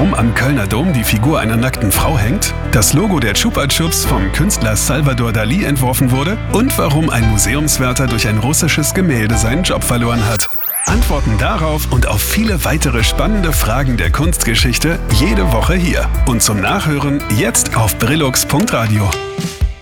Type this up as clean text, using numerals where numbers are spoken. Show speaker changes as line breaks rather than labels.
warum am Kölner Dom die Figur einer nackten Frau hängt, das Logo der Chupa Chups vom Künstler Salvador Dalí entworfen wurde und warum ein Museumswärter durch ein russisches Gemälde seinen Job verloren hat. Antworten darauf und auf viele weitere spannende Fragen der Kunstgeschichte jede Woche hier. Und zum Nachhören jetzt auf brillux.radio.